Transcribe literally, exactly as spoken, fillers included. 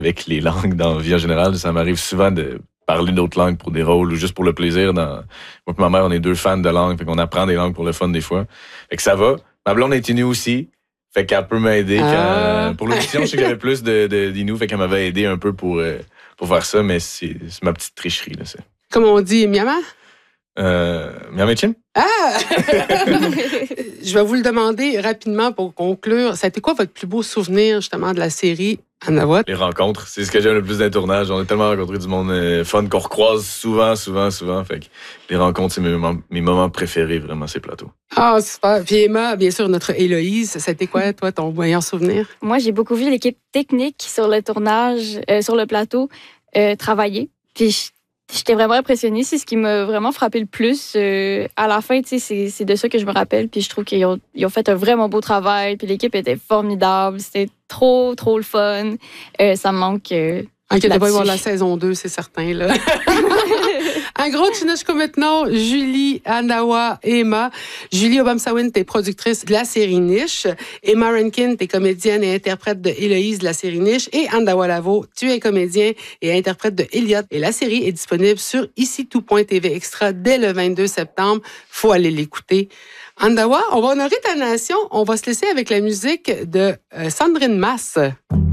Avec les langues dans la vie en général, ça m'arrive souvent de parler d'autres langues pour des rôles ou juste pour le plaisir. Dans... Moi et ma mère, on est deux fans de langues, fait qu'on apprend des langues pour le fun des fois. Fait que ça va. Ma blonde est Innu aussi, fait qu'elle peut m'aider. Ah. Quand... Pour l'audition, je sais qu'il y avait plus de, de, d'Innu, fait qu'elle m'avait aidé un peu pour, euh, pour faire ça, mais c'est, c'est ma petite tricherie. Là, c'est. Comme on dit, Miama? Euh, Miametchin? Ah! Je vais vous le demander rapidement pour conclure. Ça a été quoi votre plus beau souvenir, justement, de la série Anawat? Les rencontres, c'est ce que j'aime le plus d'un tournage. On a tellement rencontré du monde euh, fun qu'on recroise souvent, souvent, souvent. Fait que les rencontres, c'est mes moments, mes moments préférés, vraiment, ces plateaux. Ah, super. Puis Emma, bien sûr, notre Héloïse, ça a été quoi, toi, ton meilleur souvenir? Moi, j'ai beaucoup vu l'équipe technique sur le tournage, euh, sur le plateau, euh, travailler. Puis j'étais vraiment impressionnée. C'est ce qui m'a vraiment frappé le plus. Euh, à la fin, c'est, c'est de ça que je me rappelle. Puis je trouve qu'ils ont, ils ont fait un vraiment beau travail. Puis l'équipe était formidable. C'était trop, trop le fun. Euh, ça me manque. Euh, Inquiétez pas, il va y avoir la saison deux, c'est certain. Là. Un gros tchinachko maintenant, Julie, Anawa et Emma. Julie Obamsawin, t'es productrice de la série Niche. Emma Rankin, t'es comédienne et interprète de Héloïse de la série Niche. Et Andawa Lavo, tu es comédien et interprète de Elliot. Et la série est disponible sur ici tout point t v Extra dès le vingt-deux septembre. Faut aller l'écouter. Andawa, on va honorer ta nation. On va se laisser avec la musique de euh, Sandrine Masse.